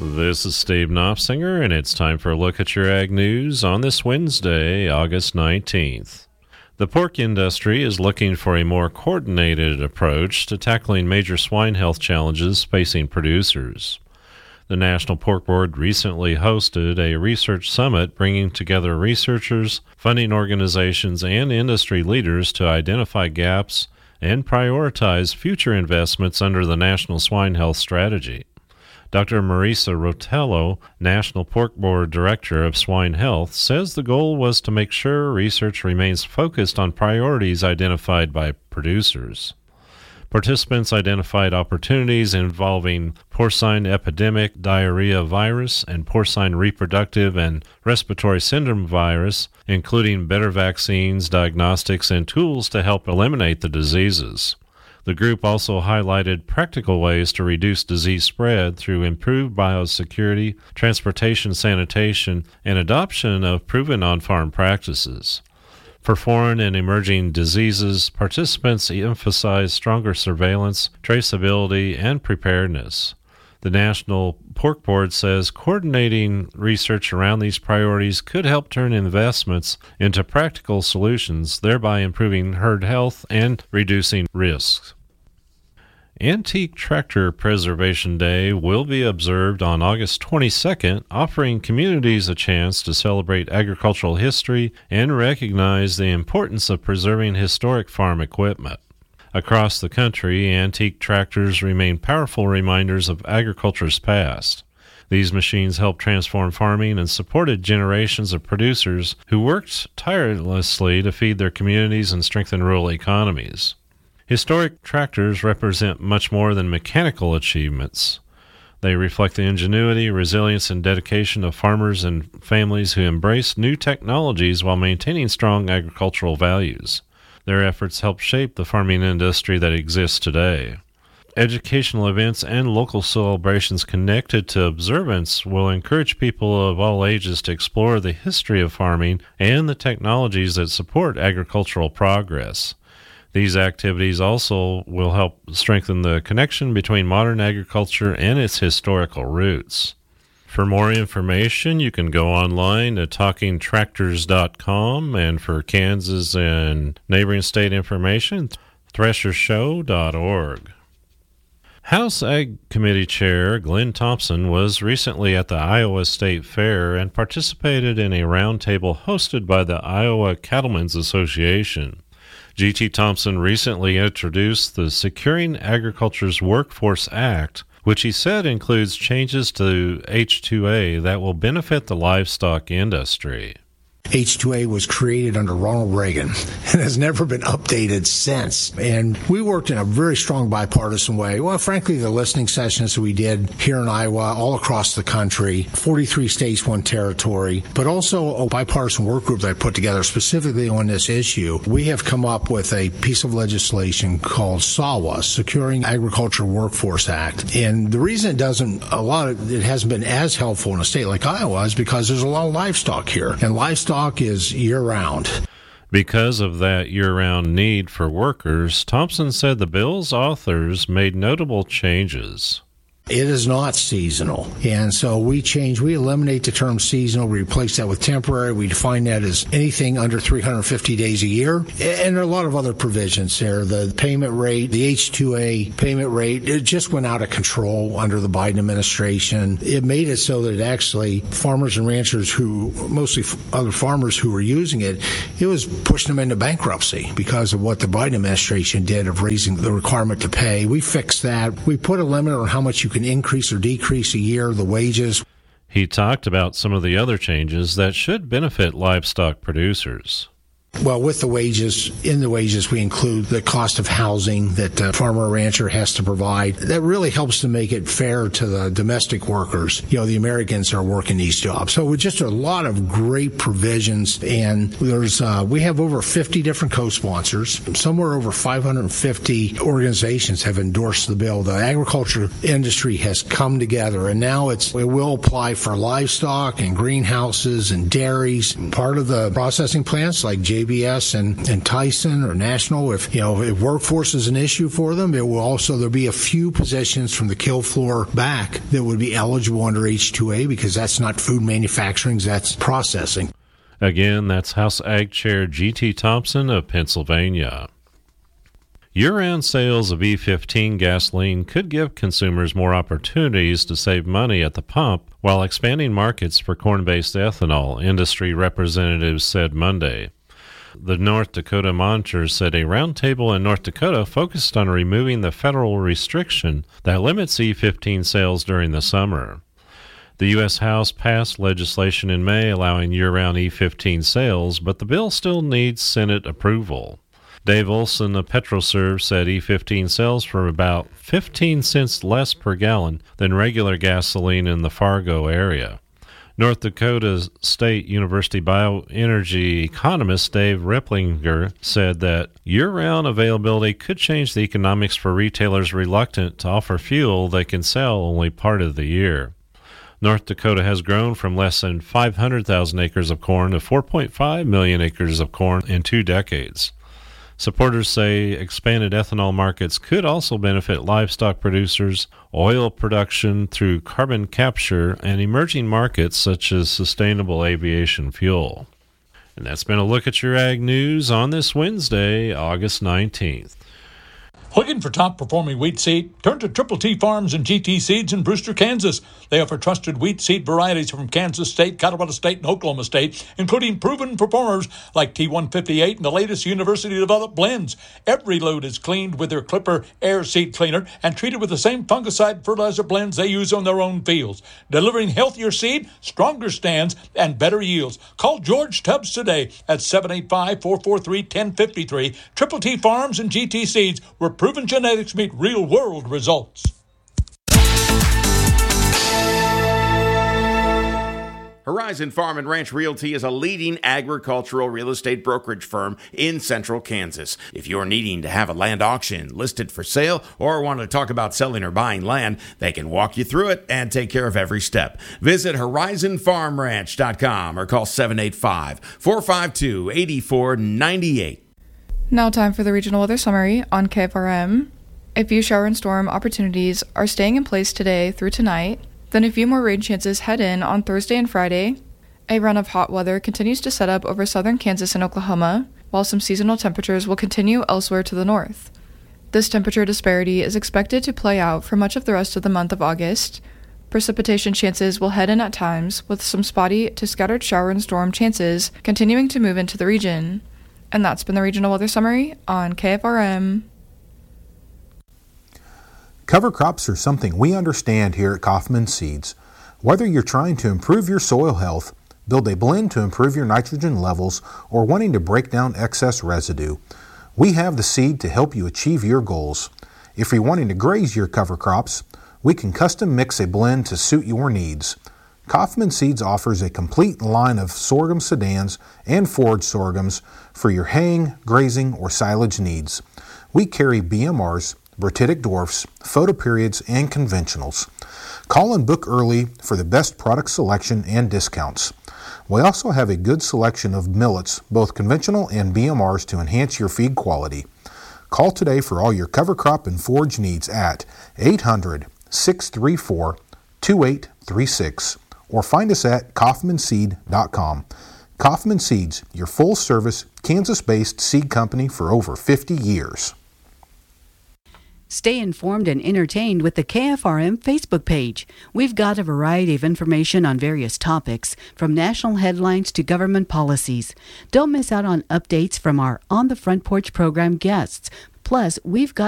This is Steve Knopfsinger, and it's time for a look at your ag news on this Wednesday, August 19th. The pork industry is looking for a more coordinated approach to tackling major swine health challenges facing producers. The National Pork Board recently hosted a research summit bringing together researchers, funding organizations, and industry leaders to identify gaps and prioritize future investments under the National Swine Health Strategy. Dr. Marisa Rotello, National Pork Board Director of Swine Health, says the goal was to make sure research remains focused on priorities identified by producers. Participants identified opportunities involving porcine epidemic diarrhea virus and porcine reproductive and respiratory syndrome virus, including better vaccines, diagnostics, and tools to help eliminate the diseases. The group also highlighted practical ways to reduce disease spread through improved biosecurity, transportation sanitation, and adoption of proven on-farm practices. For foreign and emerging diseases, participants emphasized stronger surveillance, traceability, and preparedness. The National Pork Board says coordinating research around these priorities could help turn investments into practical solutions, thereby improving herd health and reducing risks. Antique Tractor Preservation Day will be observed on August 22nd, offering communities a chance to celebrate agricultural history and recognize the importance of preserving historic farm equipment. Across the country, antique tractors remain powerful reminders of agriculture's past. These machines helped transform farming and supported generations of producers who worked tirelessly to feed their communities and strengthen rural economies. Historic tractors represent much more than mechanical achievements. They reflect the ingenuity, resilience, and dedication of farmers and families who embrace new technologies while maintaining strong agricultural values. Their efforts help shape the farming industry that exists today. Educational events and local celebrations connected to observance will encourage people of all ages to explore the history of farming and the technologies that support agricultural progress. These activities also will help strengthen the connection between modern agriculture and its historical roots. For more information, you can go online at talkingtractors.com, and for Kansas and neighboring state information, threshershow.org. House Ag Committee Chair Glenn Thompson was recently at the Iowa State Fair and participated in a roundtable hosted by the Iowa Cattlemen's Association. G.T. Thompson recently introduced the Securing Agriculture's Workforce Act, which he said includes changes to H-2A that will benefit the livestock industry. H-2A was created under Ronald Reagan and has never been updated since. And we worked in a very strong bipartisan way. Well, frankly, the listening sessions we did here in Iowa, all across the country, 43 states, 1 territory, but also a bipartisan work group that I put together specifically on this issue. We have come up with a piece of legislation called SAWA, Securing Agriculture Workforce Act. And the reason it hasn't been as helpful in a state like Iowa is because there's a lot of livestock here. And livestock is year-round. Because of that year-round need for workers, Thompson said the bill's authors made notable changes. It is not seasonal. And so we eliminate the term seasonal, we replace that with temporary. We define that as anything under 350 days a year. And there are a lot of other provisions there. The payment rate, the H-2A payment rate, it just went out of control under the Biden administration. It made it so that actually farmers and ranchers mostly other farmers who were using it, it was pushing them into bankruptcy because of what the Biden administration did of raising the requirement to pay. We fixed that. We put a limit on how much you can increase or decrease a year the wages. He talked about some of the other changes that should benefit livestock producers. Well, with the wages, in the wages, we include the cost of housing that the farmer or rancher has to provide. That really helps to make it fair to the domestic workers, the Americans that are working these jobs. So with just a lot of great provisions, and we have over 50 different co-sponsors. Somewhere over 550 organizations have endorsed the bill. The agriculture industry has come together, and now it will apply for livestock and greenhouses and dairies. Part of the processing plants like JBS and Tyson or National. If workforce is an issue for them, there'll be a few positions from the kill floor back that would be eligible under H-2A, because that's not food manufacturing, that's processing. Again, that's House Ag Chair G.T. Thompson of Pennsylvania. Year-round sales of E15 gasoline could give consumers more opportunities to save money at the pump while expanding markets for corn-based ethanol, industry representatives said Monday. The North Dakota Monitor said a roundtable in North Dakota focused on removing the federal restriction that limits E15 sales during the summer. The U.S. House passed legislation in May allowing year-round E15 sales, but the bill still needs Senate approval. Dave Olson of PetroServe said E15 sells for about 15 cents less per gallon than regular gasoline in the Fargo area. North Dakota State University bioenergy economist Dave Ripplinger said that year-round availability could change the economics for retailers reluctant to offer fuel they can sell only part of the year. North Dakota has grown from less than 500,000 acres of corn to 4.5 million acres of corn in 2 decades. Supporters say expanded ethanol markets could also benefit livestock producers, oil production through carbon capture, and emerging markets such as sustainable aviation fuel. And that's been a look at your ag news on this Wednesday, August 19th. Looking for top-performing wheat seed? Turn to Triple T Farms and GT Seeds in Brewster, Kansas. They offer trusted wheat seed varieties from Kansas State, Colorado State, and Oklahoma State, including proven performers like T158 and the latest university-developed blends. Every load is cleaned with their Clipper Air Seed Cleaner and treated with the same fungicide fertilizer blends they use on their own fields, delivering healthier seed, stronger stands, and better yields. Call George Tubbs today at 785-443-1053. Triple T Farms and GT Seeds, where proven genetics meet real-world results. Horizon Farm and Ranch Realty is a leading agricultural real estate brokerage firm in central Kansas. If you're needing to have a land auction listed for sale or want to talk about selling or buying land, they can walk you through it and take care of every step. Visit horizonfarmranch.com or call 785-452-8498. Now time for the regional weather summary on KFRM. A few shower and storm opportunities are staying in place today through tonight. Then a few more rain chances head in on Thursday and Friday. A run of hot weather continues to set up over southern Kansas and Oklahoma, while some seasonal temperatures will continue elsewhere to the north. This temperature disparity is expected to play out for much of the rest of the month of August. Precipitation chances will head in at times, with some spotty to scattered shower and storm chances continuing to move into the region. And that's been the Regional Weather Summary on KFRM. Cover crops are something we understand here at Kaufman Seeds. Whether you're trying to improve your soil health, build a blend to improve your nitrogen levels, or wanting to break down excess residue, we have the seed to help you achieve your goals. If you're wanting to graze your cover crops, we can custom mix a blend to suit your needs. Kaufman Seeds offers a complete line of sorghum sedans and forage sorghums for your haying, grazing, or silage needs. We carry BMRs, Bertitic dwarfs, photoperiods, and conventionals. Call and book early for the best product selection and discounts. We also have a good selection of millets, both conventional and BMRs, to enhance your feed quality. Call today for all your cover crop and forage needs at 800-634-2836 or find us at kaufmanseed.com. Kaufman Seeds, your full-service, Kansas-based seed company for over 50 years. Stay informed and entertained with the KFRM Facebook page. We've got a variety of information on various topics, from national headlines to government policies. Don't miss out on updates from our On the Front Porch program guests. Plus, we've got